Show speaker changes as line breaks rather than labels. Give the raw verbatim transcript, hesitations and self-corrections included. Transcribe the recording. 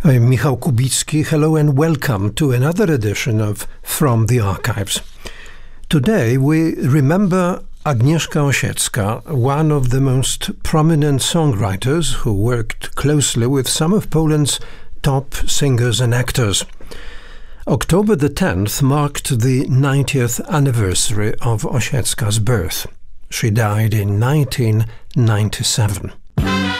I'm Michał Kubicki. Hello and welcome to another edition of From the Archives. Today we remember Agnieszka Osiecka, one of the most prominent songwriters who worked closely with some of Poland's top singers and actors. October the tenth marked the ninetieth anniversary of Osiecka's birth. She died in nineteen ninety-seven.